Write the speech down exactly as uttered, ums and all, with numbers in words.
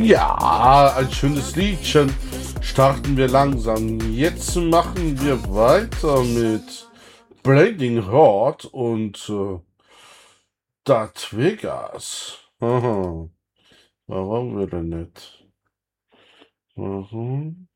Ja, ein schönes Liedchen. Starten wir langsam. Jetzt machen wir weiter mit Blazing Hot und äh, Darth Vegas. Aha. Da waren wir denn nicht? Aha.